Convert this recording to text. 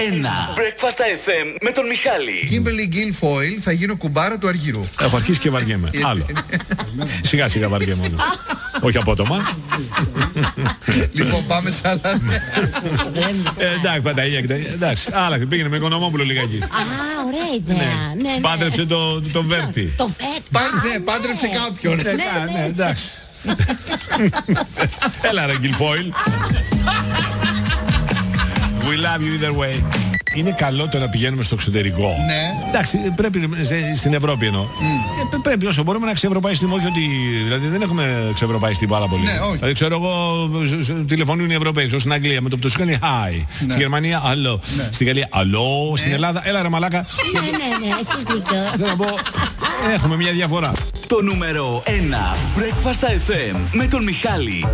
Breakfast FM με τον Μιχάλη. Kimberly Guilfoyle, θα γίνω κουμπάρα του Αργύρου. Έχω αρχίσει και βαριέμαι. Άλλο. Σιγά σιγά βαριέμαι. Όχι απότομα. Λοιπόν, πάμε σε άλλα. Εντάξει, Πανταγία, εντάξει. Άλλα, πήγαινε με Οικονομόπουλο λιγάκι. Α, ωραία ιδέα. Πάντρεψε το Βέρτη. Το Βέρτη. Ναι, πάντρεψε κάποιον. Ναι, εντάξει. Έλα ρε Guilfoyle. We love you either way. Είναι καλό το να πηγαίνουμε στο εξωτερικό. Ναι. Εντάξει, πρέπει στην Ευρώπη εννοώ. Πρέπει όσο μπορούμε να ξεευρωπαϊστούμε. Όχι ότι. Δηλαδή δεν έχουμε ξεευρωπαϊστεί πάρα πολύ. Ναι, όχι. Δηλαδή ξέρω εγώ, τηλεφωνούν οι Ευρωπαίοι. Όσο στην Αγγλία με το που του κάνει hi. Ναι. Στη Γερμανία, αλλό. Ναι. Στη Γαλλία, αλλό. Ναι. Στην Ελλάδα, έλα ρε μαλάκα. Ναι, έχεις δίκιο. Θέλω να πω, έχουμε μια διαφορά. Το νούμερο 1 Breakfast FM με τον Μιχάλη.